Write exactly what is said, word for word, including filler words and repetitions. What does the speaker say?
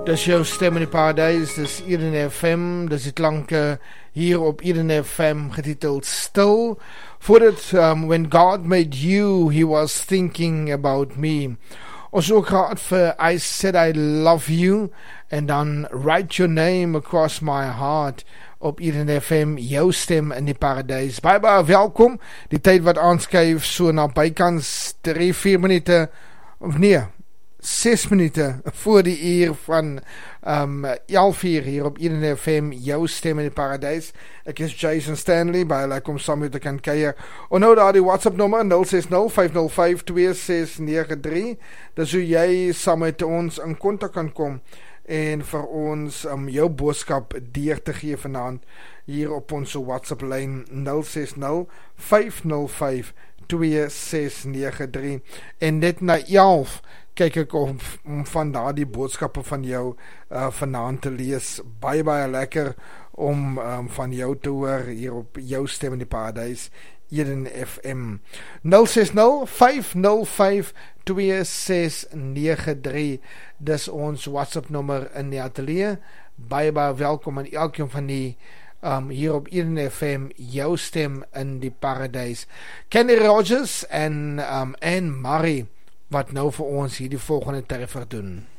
Dis jou stem in die paradijs, dis Eden F M, dis die klanke hier op Eden F M getiteld Stil. Voordat, um, when God made you, he was thinking about me. Ons ook gehad vir I said I love you, en dan write your name across my heart op Eden F M, jou stem in die paradijs. Baie baie welkom, die tyd wat aanskuif so na bykans drie, vier minute, of nee, Zes minuten voor die uur van um, elf uur hier op Eden F M, jou stem in die paradijs. Ek is Jason Stanley, baie lekker om saam met te kan kuier. Onthou daar die WhatsApp nommer nul ses nul, vyf nul vyf, twee ses nege drie. Dis hoe jy saam met ons in kontak kan kom en vir ons um, jou boodskap deur te gee vanaand hier op ons WhatsApp lyn nul ses nul, vyf nul vyf, twee ses nege drie. En net na elf kyk ek om, om van daar die boodskappe van jou uh, vanaand te lees. Baie, baie lekker om um, van jou te hoor hier op jou stem in die paradijs, Eden F M. nul ses nul, vyf nul vyf, twee ses nege drie. Dis ons WhatsApp nommer in die atelier. Baie, baie welkom aan elkeen van die Um, hier op Eden F M, jou stem in die paradijs. Kenny Rogers en um, Anne Murray wat nou vir ons hier die volgende treffer doen.